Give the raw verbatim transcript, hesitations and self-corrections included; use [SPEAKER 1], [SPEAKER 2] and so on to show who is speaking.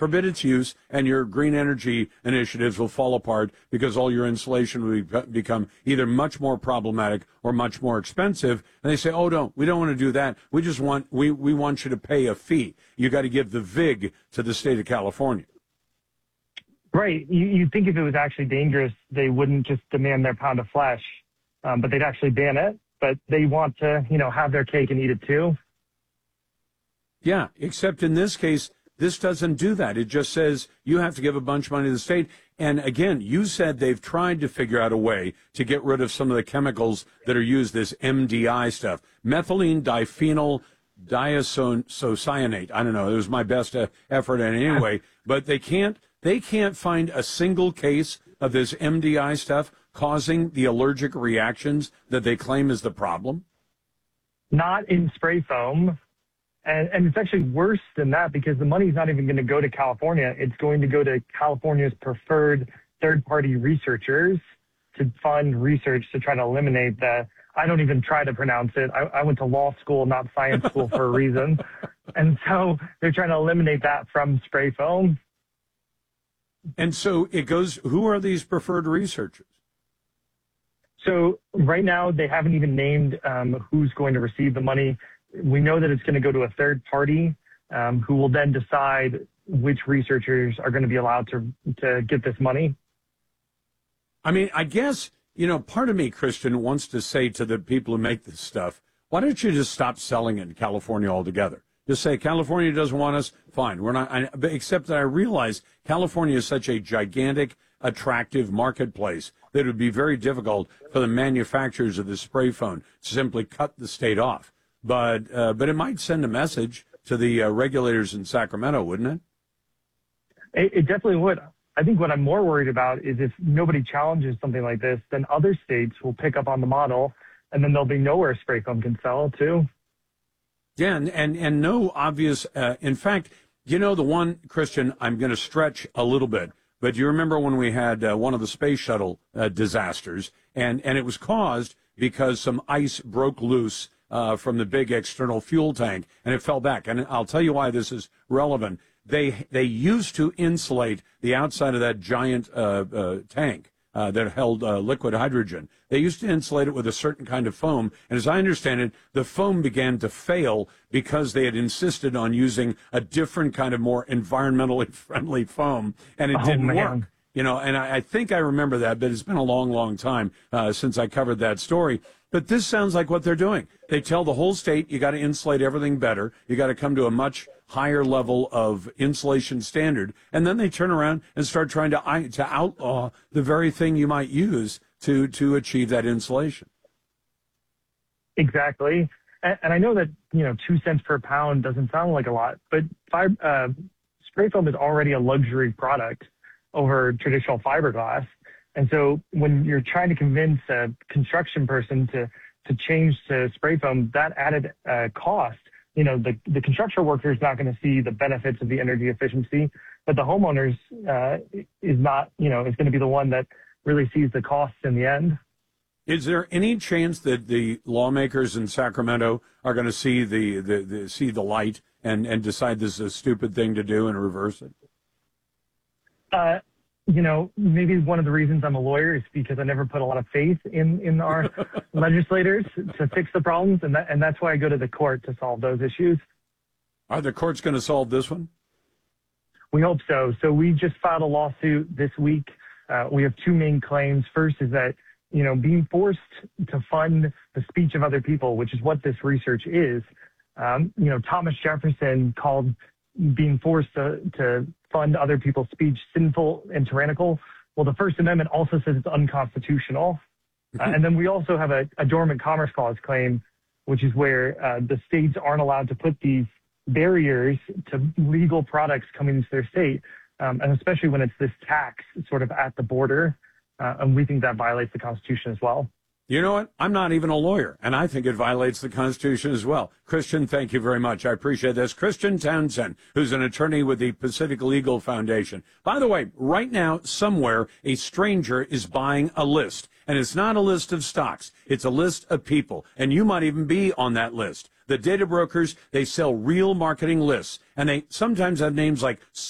[SPEAKER 1] forbid its use, and your green energy initiatives will fall apart because all your insulation will be, become either much more problematic or much more expensive. And they say, oh, no, we don't want to do that. We just want, we, we want you to pay a fee. You got to give the vig to the state of California.
[SPEAKER 2] Right. You, you'd think if it was actually dangerous, they wouldn't just demand their pound of flesh, um, but they'd actually ban it. But they want to, you know, have their cake and eat it too.
[SPEAKER 1] Yeah, except in this case, this doesn't do that. It just says you have to give a bunch of money to the state. And again, you said they've tried to figure out a way to get rid of some of the chemicals that are used, this M D I stuff, methylene diphenyl diisocyanate. I don't know. It was my best uh, effort in any way, but they can't, they can't find a single case of this M D I stuff causing the allergic reactions that they claim is the problem.
[SPEAKER 2] Not in spray foam. And, and it's actually worse than that because the money's not even going to go to California. It's going to go to California's preferred third-party researchers to fund research to try to eliminate the, I don't even try to pronounce it. I, I went to law school, not science school for a reason. And so they're trying to eliminate that from spray foam.
[SPEAKER 1] And so it goes, who are these preferred researchers?
[SPEAKER 2] So right now they haven't even named um, who's going to receive the money. We know that it's going to go to a third party um, who will then decide which researchers are going to be allowed to to get this money.
[SPEAKER 1] I mean, I guess, you know, part of me, Christian, wants to say to the people who make this stuff, why don't you just stop selling it in California altogether? Just say California doesn't want us, fine. We're not, I, except that I realize California is such a gigantic, attractive marketplace that it would be very difficult for the manufacturers of the spray foam to simply cut the state off. But uh, but it might send a message to the uh, regulators in Sacramento, wouldn't it?
[SPEAKER 2] it? It definitely would. I think what I'm more worried about is if nobody challenges something like this, then other states will pick up on the model, and then there'll be nowhere spray foam can sell too.
[SPEAKER 1] Yeah, and, and, and no obvious, uh, in fact, you know, the one, Christian, I'm going to stretch a little bit, but you remember when we had uh, one of the space shuttle uh, disasters, and, and it was caused because some ice broke loose Uh, from the big external fuel tank, and it fell back. And I'll tell you why this is relevant. They they used to insulate the outside of that giant uh, uh, tank uh, that held uh, liquid hydrogen. They used to insulate it with a certain kind of foam, and as I understand it, the foam began to fail because they had insisted on using a different kind of more environmentally friendly foam, and it
[SPEAKER 2] oh,
[SPEAKER 1] didn't
[SPEAKER 2] man.
[SPEAKER 1] work. You know, and I, I think I remember that, but it's been a long, long time uh, since I covered that story. But this sounds like what they're doing. They tell the whole state, you got to insulate everything better. You got to come to a much higher level of insulation standard. And then they turn around and start trying to, to outlaw the very thing you might use to, to achieve that insulation.
[SPEAKER 2] Exactly. And, and I know that, you know, two cents per pound doesn't sound like a lot, but fib- uh, spray foam is already a luxury product over traditional fiberglass. And so when you're trying to convince a construction person to, to change to spray foam, that added uh, cost, you know, the, the construction worker is not going to see the benefits of the energy efficiency, but the homeowners uh, is not, you know, is going to be the one that really sees the costs in the end.
[SPEAKER 1] Is there any chance that the lawmakers in Sacramento are going to see the, the, the see the light and, and decide this is a stupid thing to do and reverse it?
[SPEAKER 2] Uh, you know, maybe one of the reasons I'm a lawyer is because I never put a lot of faith in, in our legislators to fix the problems. And that, and that's why I go to the court to solve those issues.
[SPEAKER 1] Are the courts going to solve this one?
[SPEAKER 2] We hope so. So we just filed a lawsuit this week. Uh, we have two main claims. First is that, you know, being forced to fund the speech of other people, which is what this research is. Um, you know, Thomas Jefferson called being forced to, to fund other people's speech sinful and tyrannical. Well, the First Amendment also says it's unconstitutional. Uh, and then we also have a, a dormant commerce clause claim, which is where uh, the states aren't allowed to put these barriers to legal products coming into their state, um, and especially when it's this tax sort of at the border. Uh, and we think that violates the Constitution as well.
[SPEAKER 1] You know what? I'm not even a lawyer, and I think it violates the Constitution as well. Christian, thank you very much. I appreciate this. Christian Townsend, who's an attorney with the Pacific Legal Foundation. By the way, right now, somewhere, a stranger is buying a list. And it's not a list of stocks. It's a list of people. And you might even be on that list. The data brokers, they sell real marketing lists. And they sometimes have names like